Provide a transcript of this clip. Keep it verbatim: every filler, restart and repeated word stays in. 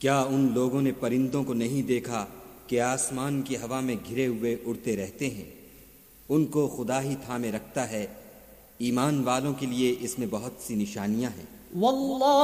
क्या उन लोगों ने परिंदों को नहीं देखा कि आसमान की हवा में घिरे हुए उड़ते रहते हैं? उनको खुदा ही थामे रखता है। ईमान वालों के लिए इसमें बहुत सी निशानियां हैं।